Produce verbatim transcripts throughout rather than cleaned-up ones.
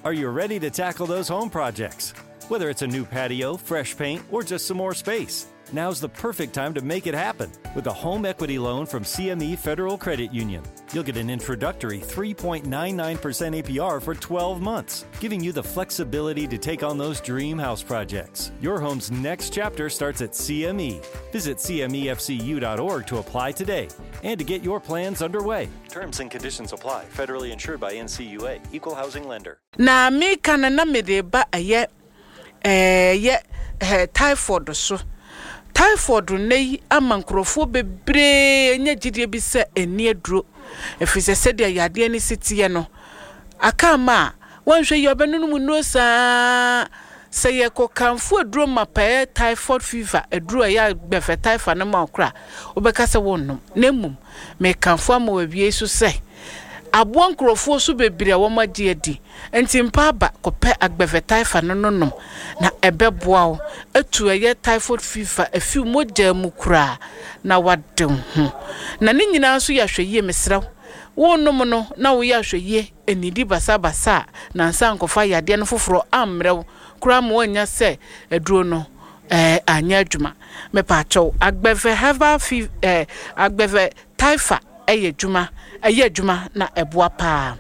Are you ready to tackle those home projects? Whether it's a new patio, fresh paint, or just some more space, now's the perfect time to make it happen with a home equity loan from C M E Federal Credit Union. You'll get an introductory three point nine nine percent A P R for twelve months, giving you the flexibility to take on those dream house projects. Your home's next chapter starts at C M E. Visit C M E F C U dot org to apply today and to get your plans underway. Terms and conditions apply. Federally insured by N C U A. Equal housing lender. Na me kana na me de ba aye eh ye typhoid so. Typhoid nei amankrofo bebre nya gidie bi se eni aduro efise se de yade ani sitie no aka ma wanhwe ye obenunu mu no sa se ye ko kanfo aduro mapae typhoid fever aduro ya gbefe typhoid na ma okra obeka se wonnom nemum me kanfo ama wawie so se abo nkrofo so bebre wo magye adi enti mpa ba kopɛ agbefe typhoid no nonom na ebeboa wo atu eye typhoid fever afi mogya mu kura na wadem ho na ne nyina so ya hweye mesraw wo nom no na wo ya hweye enidi basa basa na nsa nkofa yade no foforo amrew kura mo anya se aduro no eh anya adwuma me pa acho agbefe herbal fever eh agbefe typhoid eye adwuma eye adwuma na eboa pa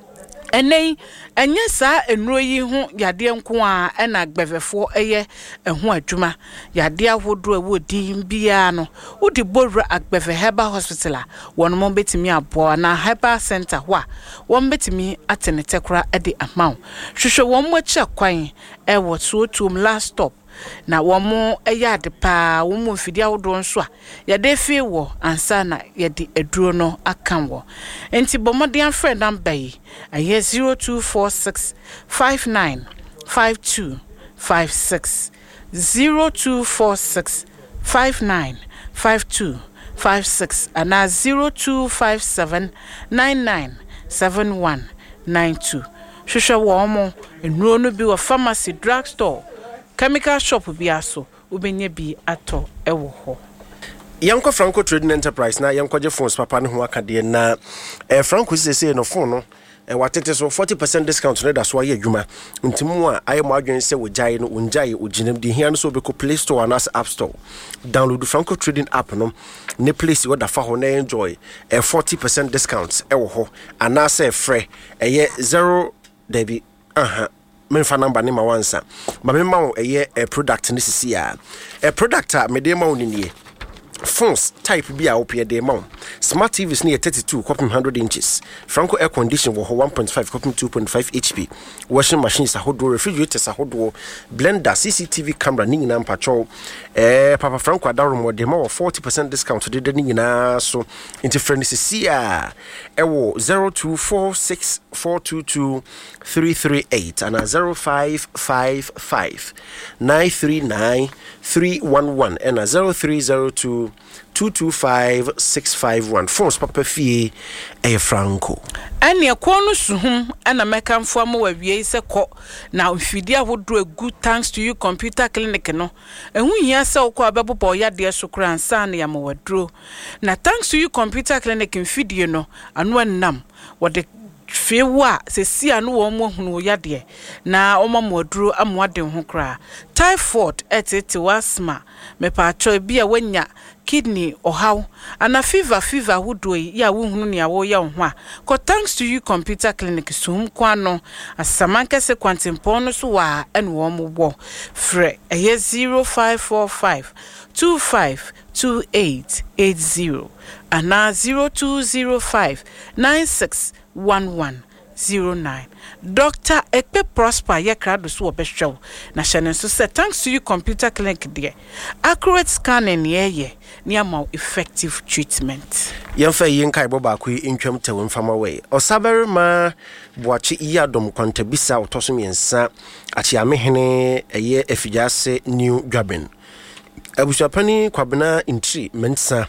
enei enye sa enuro yi ho yade nko a ena agbevefo eye eho adwuma yade ahodo awodi bia no udi borra agbefe herbal hospital a wono mo betimi abo na herbal center ho a won betimi atenete kora e de amount hwehwe won mo cha kwan e wo tuotum last stop na womo eyade pa womo mfidi awodo nso a yade fi wo ansa na yade aduro no akan wo enti bomodian friend number yi aye zero two four six five nine five two five six zero two four six five nine five two five six and zero two five seven nine nine seven one nine two hwehwe womo enuro no bi wo pharmacy drugstore chemical shop biaso ubenye bi ato ewo ho Yanko Franco Trading Enterprise na yanko je phones papa ne ho akade na eh Franco sese no phone no eh watete so forty percent discount ne da so aye adwuma ntimu a aye mo adwen se wojai no unjai oginam di hia no so be ko Play Store na App Store download Franco Trading app no ne place wo da fa ho na enjoy eh forty percent discounts ewo ho ana se frɛ eh zero debi aha me fa number ni ma wansa ma me ma eye a product ni sisi a a product a me de ma oni nie phones type bi a opie de ma smart T Vs ni thirty-two one hundred inches Franco air condition wo one point five two point five H P washing machines ahodo refrigerators ahodo blender C C T V camera ni nyina mpacho eh papa Franco adaro mo de ma forty percent discount de de ni nyina so into friend sisi a ewo zero two four six four two two three three eight and zero five five five nine three nine three one one and a zero three zero two two two five six five one phones papa fie e Franco ene ko no suhum ana mekamfo am wa wie se ko na mfidi ahodo egu thanks to you computer clinic no ehu hia se ko abebobo yade so kran san ya mawadro na thanks to you computer clinic mfidi no anu annam wode fewa se si anu wo mo hunu yade na o mamaduro amwade ho kra typhoid etete wasma me pa cho bia wanya kidney ohaw ana fever fever hudoi ya wo hunu ne awo ya ho a ko thanks to you computer clinic sum kwano asamanke se kwantempo no so wa en wo mo bo fre eye zero five four five two five two eight eight zero ana zero two zero five nine six one one zero nine Doctor Ekpe Prosper ye krado so obehwew na hyene so say thanks to you computer clinic there accurate scanning ye ye near more effective treatment yemfa yin kai boba ku intwam tewe mfama we osabere ma boachi iyadom kwantabisa otoso miensa achi amehene eye efijase new Dwaben abusuapani kwabena intri mensa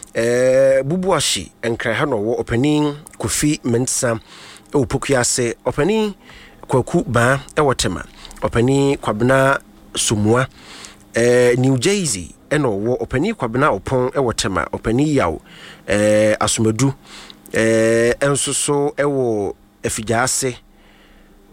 eh bubuashi enkra ha no wo opening Kofi Mensa e opokuase opani kwaku ba e wotema opani kwabena Sumua eh New Jersey eno wo opani kwabena opon e wotema opani yaw eh Asumadu eh enso so e wo efijase